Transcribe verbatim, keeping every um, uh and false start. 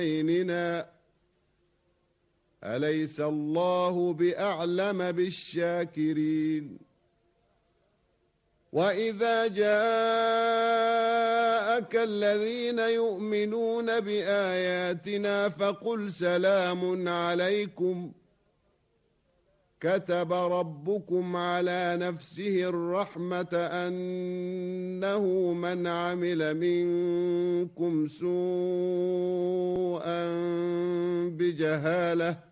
بيننا أليس الله بأعلم بالشاكرين وإذا جاءك الذين يؤمنون بآياتنا فقل سلام عليكم كتب ربكم على نفسه الرحمة أنه من عمل منكم سوءا بجهالة